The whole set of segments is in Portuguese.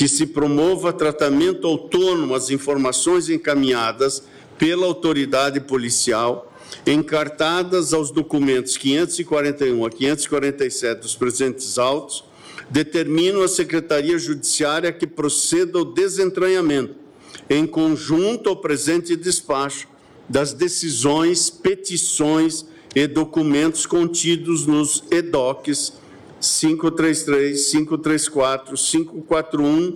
que se promova tratamento autônomo às informações encaminhadas pela autoridade policial, encartadas aos documentos 541 a 547 dos presentes autos, determinam a Secretaria Judiciária que proceda ao desentranhamento, em conjunto ao presente despacho, das decisões, petições e documentos contidos nos EDOCs 533, 534, 541,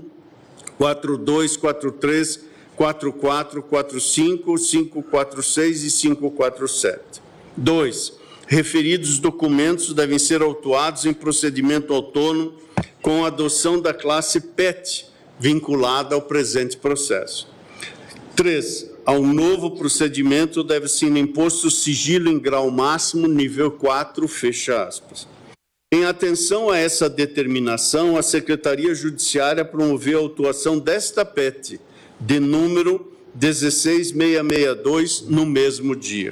42, 43, 44, 45, 546 e 547. 2. Referidos documentos devem ser autuados em procedimento autônomo com a adoção da classe PET, vinculada ao presente processo. 3. Ao novo procedimento deve ser imposto sigilo em grau máximo, nível 4, fecha aspas. Em atenção a essa determinação, a Secretaria Judiciária promoveu a autuação desta PET, de número 16662, no mesmo dia.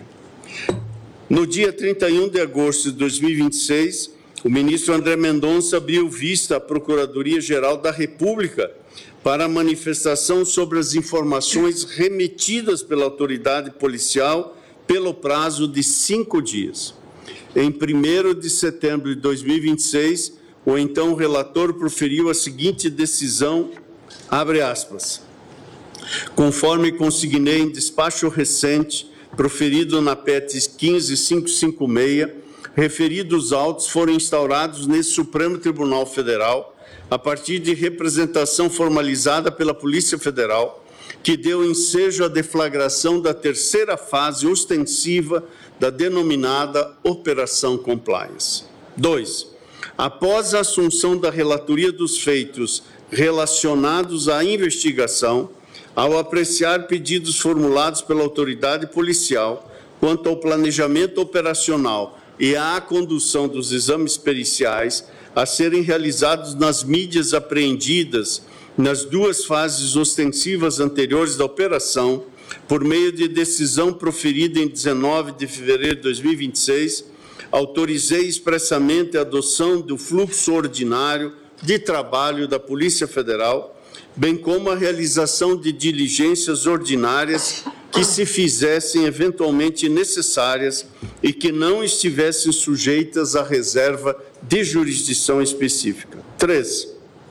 No dia 31 de agosto de 2026, o ministro André Mendonça abriu vista à Procuradoria-Geral da República para a manifestação sobre as informações remetidas pela autoridade policial pelo prazo de 5 dias. Em 1º de setembro de 2026, o então relator proferiu a seguinte decisão, abre aspas, conforme consignei em despacho recente, proferido na PET 15556, referidos autos foram instaurados nesse Supremo Tribunal Federal, a partir de representação formalizada pela Polícia Federal, que deu ensejo à deflagração da terceira fase ostensiva da denominada Operação Compliance. 2. Após a assunção da relatoria dos feitos relacionados à investigação, ao apreciar pedidos formulados pela autoridade policial quanto ao planejamento operacional e à condução dos exames periciais a serem realizados nas mídias apreendidas nas 2 fases ostensivas anteriores da operação, por meio de decisão proferida em 19 de fevereiro de 2026, autorizei expressamente a adoção do fluxo ordinário de trabalho da Polícia Federal, bem como a realização de diligências ordinárias que se fizessem eventualmente necessárias e que não estivessem sujeitas à reserva de jurisdição específica. 3.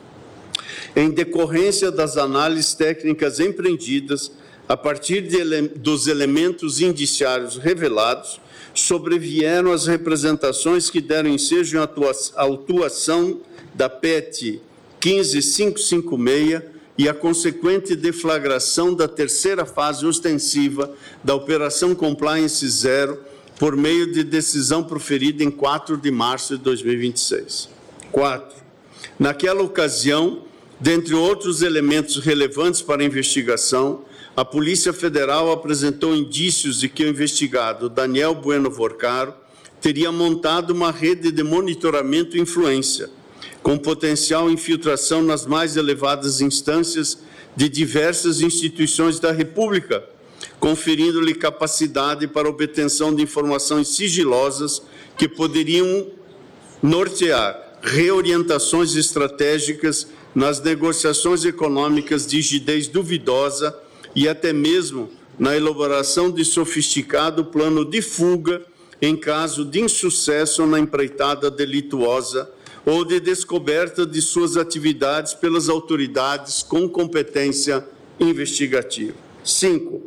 Em decorrência das análises técnicas empreendidas, a partir dos elementos indiciários revelados, sobrevieram as representações que deram ensejo à autuação da PET 15556 e a consequente deflagração da terceira fase ostensiva da Operação Compliance Zero por meio de decisão proferida em 4 de março de 2026. 4. Naquela ocasião, dentre outros elementos relevantes para a investigação, a Polícia Federal apresentou indícios de que o investigado Daniel Bueno Vorcaro teria montado uma rede de monitoramento e influência, com potencial infiltração nas mais elevadas instâncias de diversas instituições da República, conferindo-lhe capacidade para obtenção de informações sigilosas que poderiam nortear reorientações estratégicas nas negociações econômicas de rigidez duvidosa e até mesmo na elaboração de sofisticado plano de fuga em caso de insucesso na empreitada delituosa ou de descoberta de suas atividades pelas autoridades com competência investigativa. 5.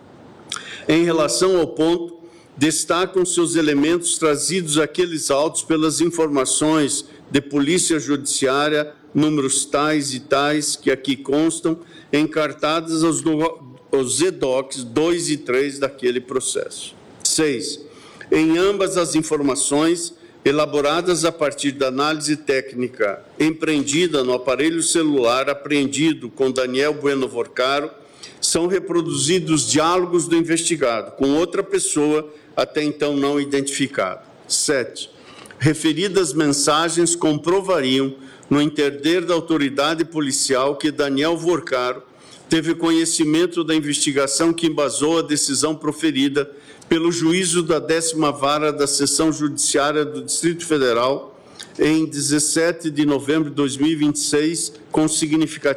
Em relação ao ponto, destacam seus elementos trazidos àqueles autos pelas informações de Polícia Judiciária, números tais e tais que aqui constam, encartadas aos EDOCs 2 e 3 daquele processo. 6. Em ambas as informações, elaboradas a partir da análise técnica empreendida no aparelho celular apreendido com Daniel Bueno Vorcaro, são reproduzidos diálogos do investigado com outra pessoa até então não identificada. 7. Referidas mensagens comprovariam, no entender da autoridade policial, que Daniel Vorcaro teve conhecimento da investigação que embasou a decisão proferida pelo juízo da 10ª Vara da Seção Judiciária do Distrito Federal em 17 de novembro de 2026, com significativo